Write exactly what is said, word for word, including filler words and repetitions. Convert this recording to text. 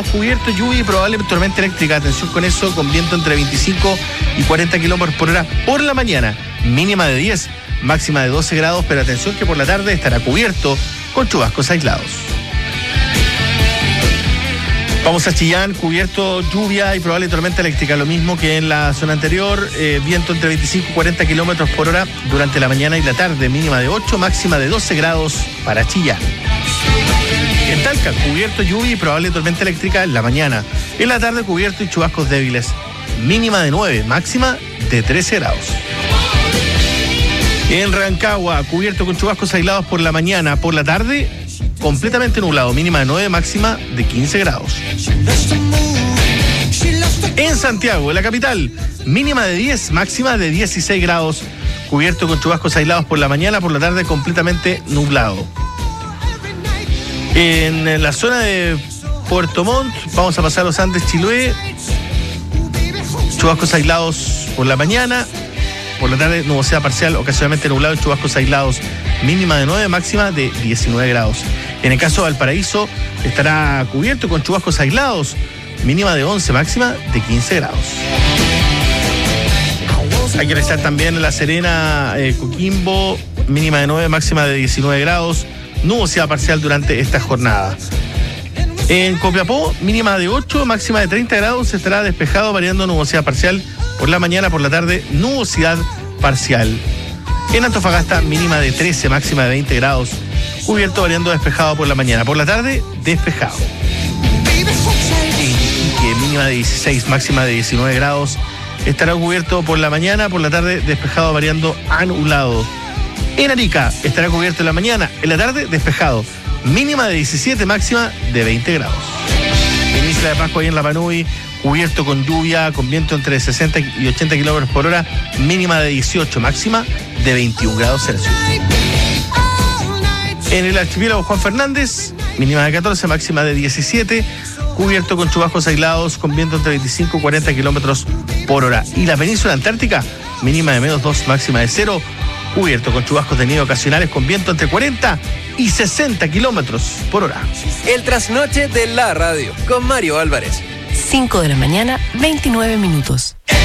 aislados, cubiertos, lluvia y probable tormenta eléctrica. Atención con eso, con viento entre veinticinco y cuarenta kilómetros por hora por la mañana. Mínima de diez, máxima de doce grados, pero atención que por la tarde estará cubierto con chubascos aislados. Vamos a Chillán, cubierto, lluvia y probable tormenta eléctrica, lo mismo que en la zona anterior, eh, viento entre veinticinco y cuarenta kilómetros por hora durante la mañana y la tarde, mínima de ocho, máxima de doce grados para Chillán. En Talca, cubierto, lluvia y probable tormenta eléctrica en la mañana. En la tarde, cubierto y chubascos débiles, mínima de nueve, máxima de trece grados. En Rancagua, cubierto con chubascos aislados por la mañana, por la tarde, completamente nublado, mínima de nueve, máxima de quince grados. En Santiago, en la capital, mínima de diez, máxima de dieciséis grados, cubierto con chubascos aislados por la mañana, por la tarde completamente nublado. En la zona de Puerto Montt, vamos a pasar los Andes, Chiloé, chubascos aislados por la mañana, por la tarde nubosidad parcial, ocasionalmente nublado y chubascos aislados, mínima de nueve, máxima de diecinueve grados. En el caso de Valparaíso, estará cubierto con chubascos aislados, mínima de once, máxima de quince grados. Hay que revisar también La Serena, eh, Coquimbo, mínima de nueve, máxima de diecinueve grados, nubosidad parcial durante esta jornada. En Copiapó, mínima de ocho, máxima de treinta grados, estará despejado, variando nubosidad parcial por la mañana, por la tarde, nubosidad parcial. En Antofagasta, mínima de trece, máxima de veinte grados, cubierto, variando despejado por la mañana, por la tarde, despejado. Iquique, mínima de dieciséis, máxima de diecinueve grados, estará cubierto por la mañana, por la tarde, despejado, variando anulado. En Arica, estará cubierto en la mañana, en la tarde, despejado, mínima de diecisiete, máxima de veinte grados. En Isla de Pascua y en La Panui, cubierto con lluvia, con viento entre sesenta y ochenta kilómetros por hora, mínima de dieciocho, máxima de veintiún grados Celsius. En el archipiélago Juan Fernández, mínima de catorce, máxima de diecisiete, cubierto con chubascos aislados, con viento entre veinticinco y cuarenta kilómetros por hora. Y la península antártica, mínima de menos dos, máxima de cero, cubierto con chubascos de nieve ocasionales, con viento entre cuarenta y sesenta kilómetros por hora. El trasnoche de la radio, con Mario Álvarez. cinco de la mañana, veintinueve minutos.